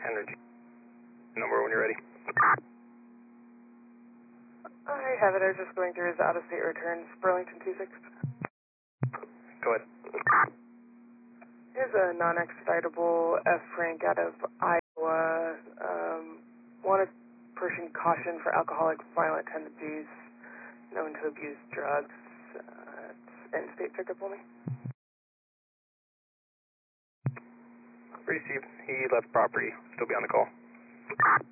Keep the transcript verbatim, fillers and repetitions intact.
Energy. Number when you're ready. I have it. I was just going through his out-of-state returns. Burlington two six. Go ahead. Here's a non-excitable F. Frank out of Iowa. Um, wanted Pershing caution for alcoholic violent tendencies, known to abuse drugs. Uh, it's in-state pickup only. Received. He left property. Still be on the call.